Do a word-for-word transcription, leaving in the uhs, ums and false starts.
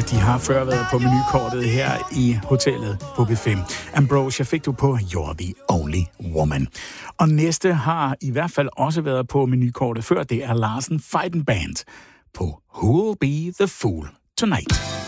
De har før været på menukortet her i hotellet på B fem. Ambrosia fik du på You're the Only Woman. Og næste har i hvert fald også været på menukortet før. Det er Larsen Fighting Band på Who'll Be the Fool Tonight.